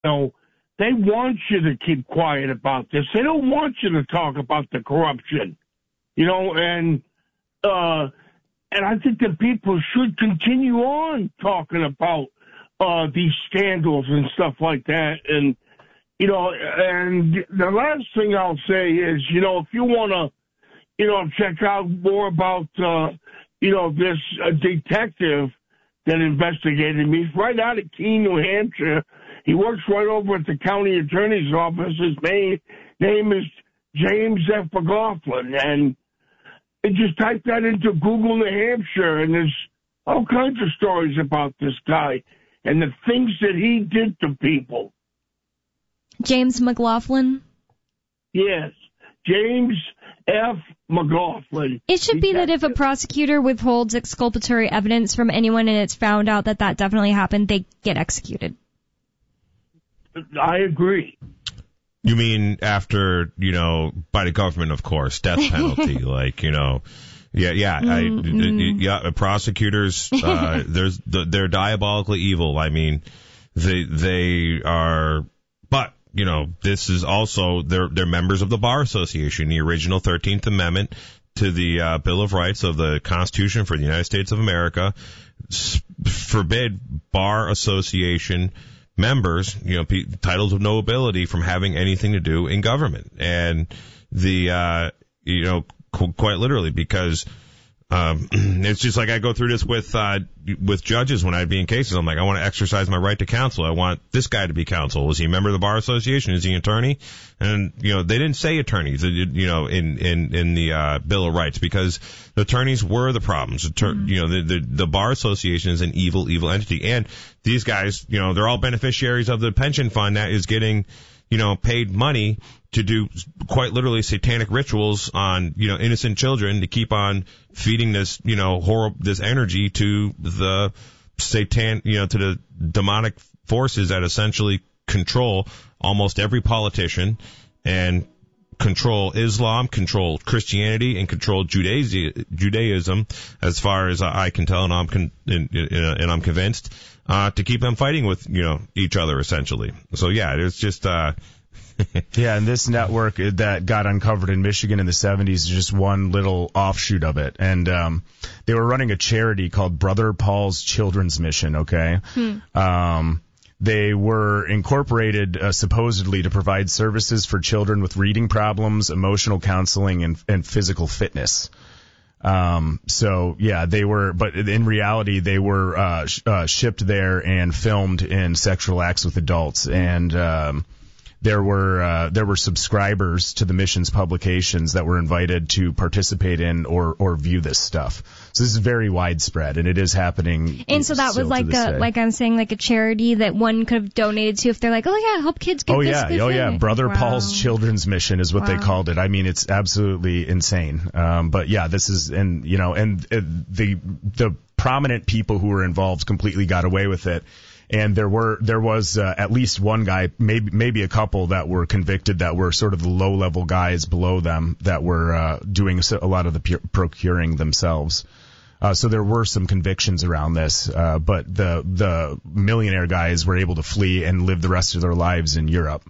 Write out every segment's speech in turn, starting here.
know, they want you to keep quiet about this. They don't want you to talk about the corruption, you know, and I think that people should continue on talking about these scandals and stuff like that. And, you know, and the last thing I'll say is, you know, if you want to, you know, check out more about, you know, this detective that investigated me, he's right out of Keene, New Hampshire. He works right over at the county attorney's office. His name is James F. McLaughlin. And just type that into Google New Hampshire, and there's all kinds of stories about this guy and the things that he did to people. James McLaughlin? Yes, James F. McLaughlin. It should be that if a prosecutor withholds exculpatory evidence from anyone and it's found out that that definitely happened, they get executed. I agree. You mean after, you know, by the government, of course, death penalty, like, you know, prosecutors, they're diabolically evil. I mean, they are, but, you know, this is also, they're members of the Bar Association, the original 13th Amendment to the Bill of Rights of the Constitution for the United States of America, forbid Bar Association members, you know, titles of nobility from having anything to do in government. And the, you know, quite literally, because it's just like I go through this with judges when I'd be in cases. I'm like, I want to exercise my right to counsel. I want this guy to be counsel. Is he a member of the Bar Association? Is he an attorney? And, you know, they didn't say attorneys, you know, in the Bill of Rights, because the attorneys were the problems. You know, the Bar Association is an evil entity. And these guys, you know, they're all beneficiaries of the pension fund that is getting, you know, paid money to do quite literally satanic rituals on, you know, innocent children to keep on feeding this, you know, this energy to the to the demonic forces that essentially control almost every politician and control Islam, control Christianity, and control Judaism, as far as I can tell, and I'm convinced, to keep them fighting with, you know, each other essentially. So yeah, it's just yeah, and this network that got uncovered in Michigan in the 70s is just one little offshoot of it. And they were running a charity called Brother Paul's Children's Mission, okay? They were incorporated supposedly to provide services for children with reading problems, emotional counseling, and physical fitness. So yeah, they were, but in reality, they were shipped there and filmed in sexual acts with adults. And there were subscribers to the mission's publications that were invited to participate in or view this stuff. So this is very widespread, and it is happening. And so that was like I'm saying, like a charity that one could have donated to if they're like, oh yeah, help kids get this. Yeah. Brother Paul's Children's Mission is what they called it. I mean, it's absolutely insane. But yeah, this is, and you know, and the prominent people who were involved completely got away with it. And there was at least one guy, maybe a couple, that were convicted, that were sort of the low-level guys below them that were doing a lot of the procuring themselves. So there were some convictions around this, but the millionaire guys were able to flee and live the rest of their lives in Europe.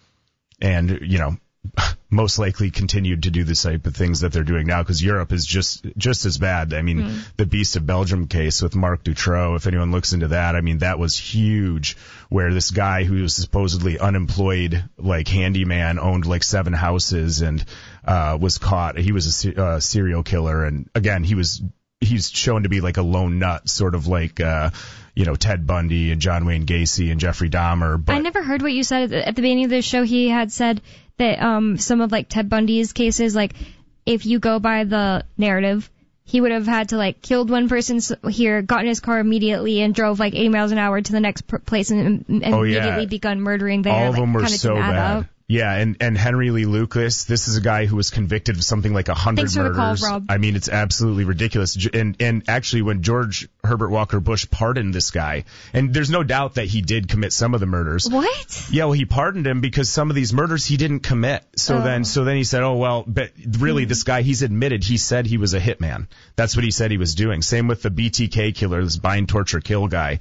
And, you know, most likely continued to do the type of things that they're doing now, because Europe is just as bad. I mean, the Beast of Belgium case with Marc Dutroux, if anyone looks into that, I mean, that was huge, where this guy who was supposedly unemployed, like handyman, owned like 7 houses and was caught. He was a serial killer, and again, he's shown to be like a lone nut, sort of like you know, Ted Bundy and John Wayne Gacy and Jeffrey Dahmer. But I never heard what you said at the beginning of the show. He had said that some of like Ted Bundy's cases, like if you go by the narrative, he would have had to like killed one person here, got in his car immediately, and drove like 80 miles an hour to the next place and immediately begun murdering there. All of them were so bad. Up. Yeah, and Henry Lee Lucas, this is a guy who was convicted of something like 100 Thanks murders. For the call, Rob. I mean, it's absolutely ridiculous. And actually, when George Herbert Walker Bush pardoned this guy, and there's no doubt that he did commit some of the murders. What? Yeah, well, he pardoned him because some of these murders he didn't commit. So then he said, oh well, but really, this guy, he's admitted, he said he was a hitman. That's what he said he was doing. Same with the BTK killer, this bind, torture, kill guy.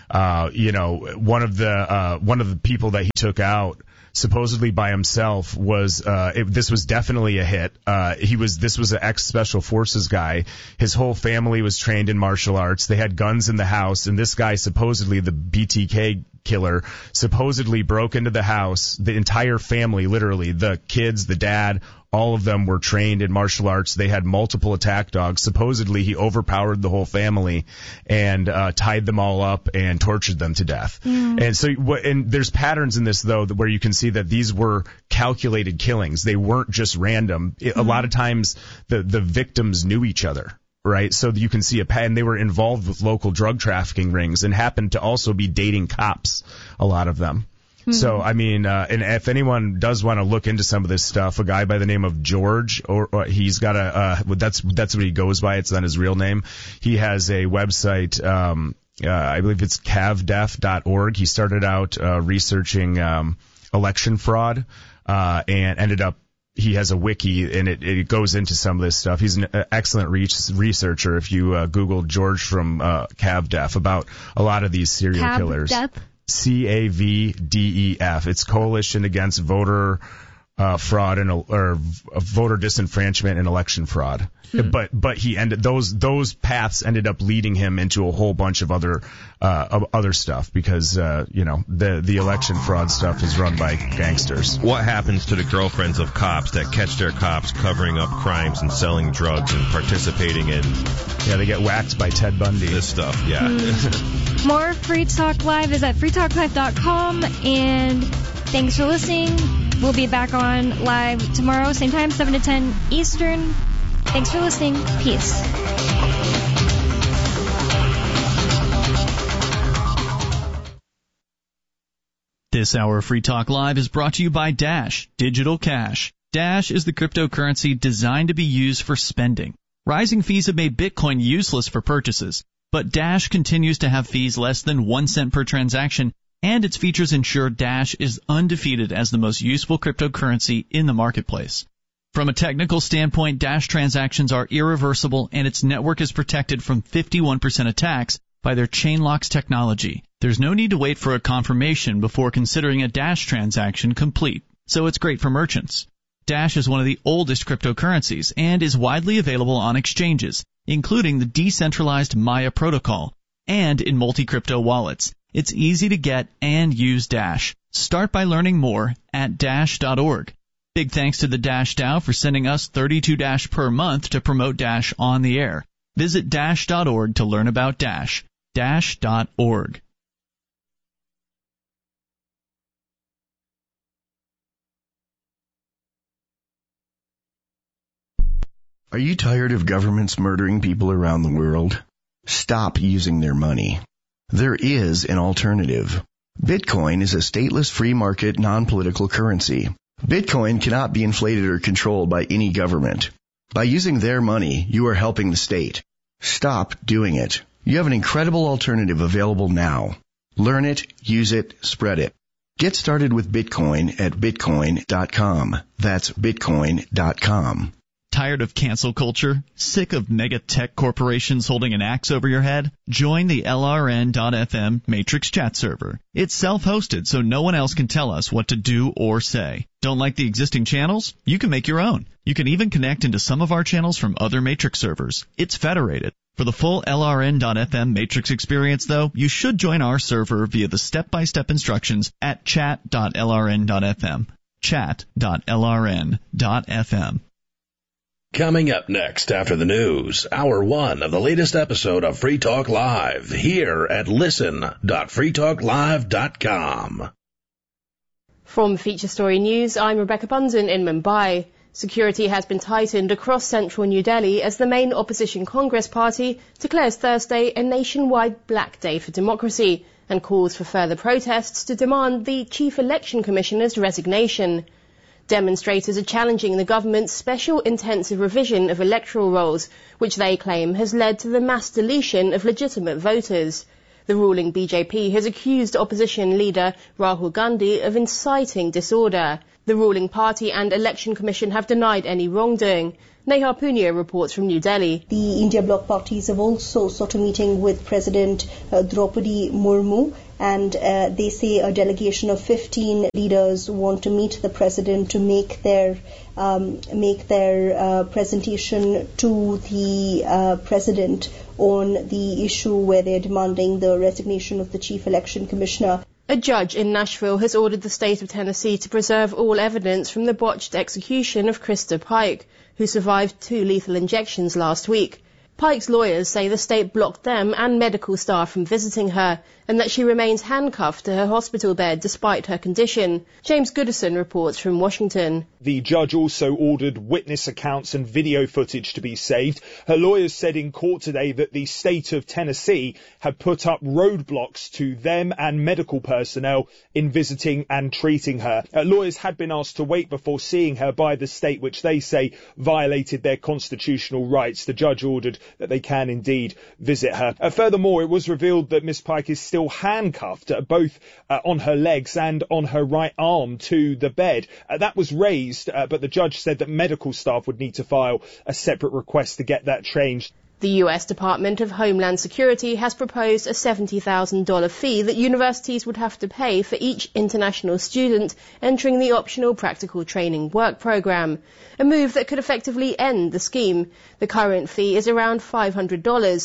One of the people that he took out supposedly by himself was this was definitely a hit. This was an ex-special forces guy. His whole family was trained in martial arts. They had guns in the house, and this guy, supposedly the BTK killer, supposedly broke into the house. The entire family, literally, the kids, the dad, all of them were trained in martial arts. They had multiple attack dogs. Supposedly, he overpowered the whole family and tied them all up and tortured them to death. And there's patterns in this, though, where you can see that these were calculated killings. They weren't just random. A lot of times, the victims knew each other. Right, so you can see and they were involved with local drug trafficking rings and happened to also be dating cops, a lot of them. So, I mean, and if anyone does want to look into some of this stuff, a guy by the name of George, or he's got that's what he goes by. It's not his real name. He has a website, I believe it's cavdef.org. He started out researching election fraud and ended up. He has a wiki, and it goes into some of this stuff. He's an excellent researcher. If you Google George from CavDef about a lot of these serial killers. CAVDEF. It's Coalition Against Voter Fraud or Voter Disenfranchisement and Election Fraud. But he ended those paths ended up leading him into a whole bunch of other stuff because the election fraud stuff is run by gangsters. What happens to the girlfriends of cops that catch their cops covering up crimes and selling drugs and participating in? Yeah, they get whacked by Ted Bundy. This stuff, yeah. More Free Talk Live is at freetalklive.com, and thanks for listening. We'll be back on live tomorrow, same time, 7 to 10 Eastern. Thanks for listening. Peace. This hour of Free Talk Live is brought to you by Dash Digital Cash. Dash is the cryptocurrency designed to be used for spending. Rising fees have made Bitcoin useless for purchases, but Dash continues to have fees less than 1 cent per transaction, and its features ensure Dash is undefeated as the most useful cryptocurrency in the marketplace. From a technical standpoint, Dash transactions are irreversible, and its network is protected from 51% attacks by their Chainlocks technology. There's no need to wait for a confirmation before considering a Dash transaction complete, so it's great for merchants. Dash is one of the oldest cryptocurrencies and is widely available on exchanges, including the decentralized Maya protocol, and in multi-crypto wallets. It's easy to get and use Dash. Start by learning more at Dash.org. Big thanks to the Dash DAO for sending us 32 Dash per month to promote Dash on the air. Visit Dash.org to learn about Dash. Dash.org. Are you tired of governments murdering people around the world? Stop using their money. There is an alternative. Bitcoin is a stateless free market non-political currency. Bitcoin cannot be inflated or controlled by any government. By using their money, you are helping the state. Stop doing it. You have an incredible alternative available now. Learn it, use it, spread it. Get started with Bitcoin at bitcoin.com. That's bitcoin.com. Tired of cancel culture? Sick of mega tech corporations holding an axe over your head? Join the LRN.FM Matrix chat server. It's self-hosted, so no one else can tell us what to do or say. Don't like the existing channels? You can make your own. You can even connect into some of our channels from other Matrix servers. It's federated. For the full LRN.FM Matrix experience, though, you should join our server via the step-by-step instructions at chat.lrn.fm. Chat.lrn.fm. Coming up next after the news, Hour 1 of the latest episode of Free Talk Live, here at listen.freetalklive.com. From Feature Story News, I'm Rebecca Bunsen in Mumbai. Security has been tightened across central New Delhi as the main opposition Congress party declares Thursday a nationwide Black Day for democracy and calls for further protests to demand the Chief Election Commissioner's resignation. Demonstrators are challenging the government's special intensive revision of electoral rolls, which they claim has led to the mass deletion of legitimate voters. The ruling BJP has accused opposition leader Rahul Gandhi of inciting disorder. The ruling party and Election Commission have denied any wrongdoing. Neha Punia reports from New Delhi. The India Bloc parties have also sought a meeting with President Draupadi Murmu, and they say a delegation of 15 leaders want to meet the president to make their presentation to the president on the issue where they're demanding the resignation of the chief election commissioner. A judge in Nashville has ordered the state of Tennessee to preserve all evidence from the botched execution of Krista Pike, who survived 2 lethal injections last week. Pike's lawyers say the state blocked them and medical staff from visiting her, and that she remains handcuffed to her hospital bed despite her condition. James Goodison reports from Washington. The judge also ordered witness accounts and video footage to be saved. Her lawyers said in court today that the state of Tennessee had put up roadblocks to them and medical personnel in visiting and treating her. Lawyers had been asked to wait before seeing her by the state, which they say violated their constitutional rights. The judge ordered that they can indeed visit her. Furthermore, it was revealed that Miss Pike is still handcuffed, both on her legs and on her right arm to the bed. That was raised, but the judge said that medical staff would need to file a separate request to get that changed. The US Department of Homeland Security has proposed a $70,000 fee that universities would have to pay for each international student entering the optional practical training work program, a move that could effectively end the scheme. The current fee is around $500.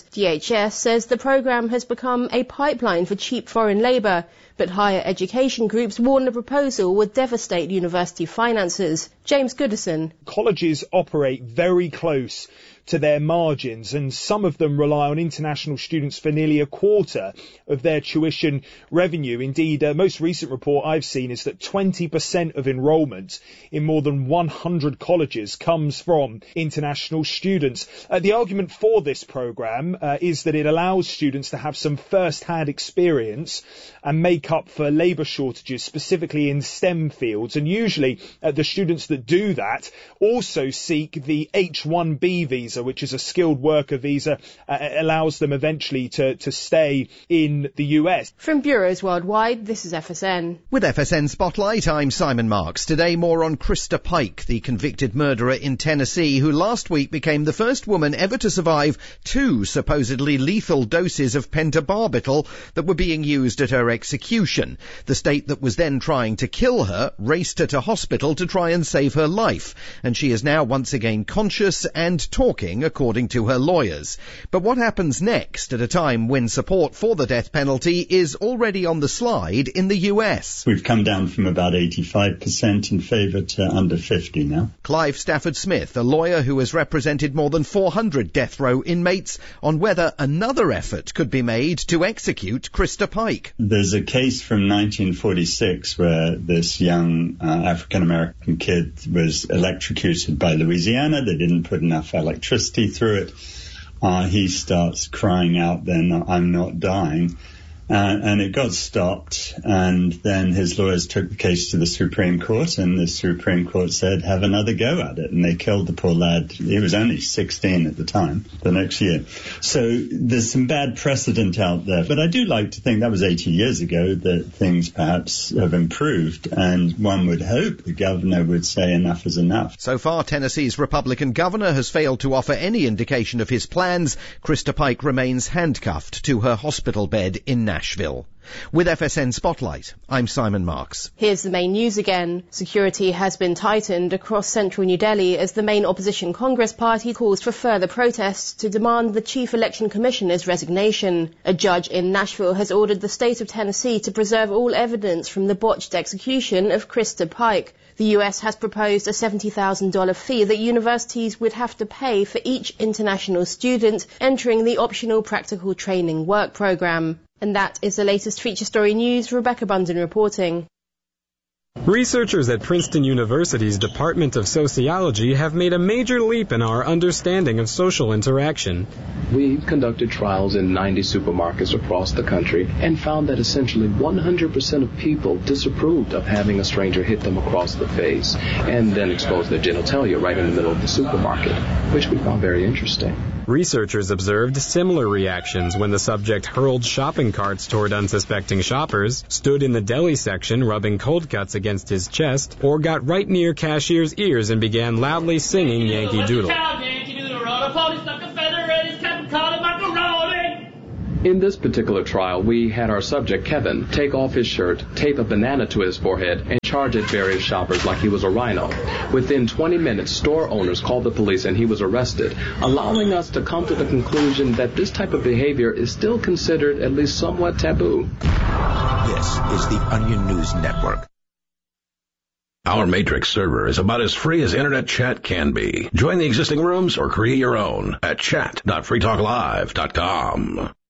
DHS says the program has become a pipeline for cheap foreign labour, but higher education groups warn the proposal would devastate university finances. James Goodison. Colleges operate very close to their margins, and some of them rely on international students for nearly a quarter of their tuition revenue. Indeed, a most recent report I've seen is that 20% of enrolment in more than 100 colleges comes from international students. The argument for this programme is that it allows students to have some first-hand experience and make up for labour shortages, specifically in STEM fields. And usually the students that do that also seek the H-1B visa, which is a skilled worker visa, allows them eventually to stay in the US. From Bureaus Worldwide, this is FSN. With FSN Spotlight, I'm Simon Marks. Today, more on Krista Pike, the convicted murderer in Tennessee, who last week became the first woman ever to survive 2 supposedly lethal doses of pentobarbital that were being used at her execution. The state that was then trying to kill her raced her to hospital to try and save her life, and she is now once again conscious and talking, according to her lawyers. But what happens next at a time when support for the death penalty is already on the slide in the US? We've come down from about 85% in favour to under 50 now. Clive Stafford Smith, a lawyer who has represented more than 400 death row inmates, on whether another effort could be made to execute Krista Pike. There's a case from 1946 where this young African-American kid was electrocuted by Louisiana. They didn't put enough electricity through it. He starts crying out then, "I'm not dying." And it got stopped, and then his lawyers took the case to the Supreme Court, and the Supreme Court said, have another go at it. And they killed the poor lad. He was only 16 at the time, the next year. So there's some bad precedent out there. But I do like to think that was 80 years ago, that things perhaps have improved, and one would hope the governor would say enough is enough. So far, Tennessee's Republican governor has failed to offer any indication of his plans. Krista Pike remains handcuffed to her hospital bed in Nashville. With FSN Spotlight, I'm Simon Marks. Here's the main news again. Security has been tightened across central New Delhi as the main opposition Congress party calls for further protests to demand the chief election commissioner's resignation. A judge in Nashville has ordered the state of Tennessee to preserve all evidence from the botched execution of Krista Pike. The US has proposed a $70,000 fee that universities would have to pay for each international student entering the optional practical training work program. And that is the latest feature story news. Rebecca Bunden reporting. Researchers at Princeton University's Department of Sociology have made a major leap in our understanding of social interaction. We conducted trials in 90 supermarkets across the country and found that essentially 100% of people disapproved of having a stranger hit them across the face and then expose their genitalia right in the middle of the supermarket, which we found very interesting. Researchers observed similar reactions when the subject hurled shopping carts toward unsuspecting shoppers, stood in the deli section rubbing cold cuts against his chest, or got right near cashier's ears and began loudly singing Yankee Doodle. In this particular trial, we had our subject, Kevin, take off his shirt, tape a banana to his forehead, and charge at various shoppers like he was a rhino. Within 20 minutes, store owners called the police and he was arrested, allowing us to come to the conclusion that this type of behavior is still considered at least somewhat taboo. This is the Onion News Network. Our Matrix server is about as free as internet chat can be. Join the existing rooms or create your own at chat.freetalklive.com.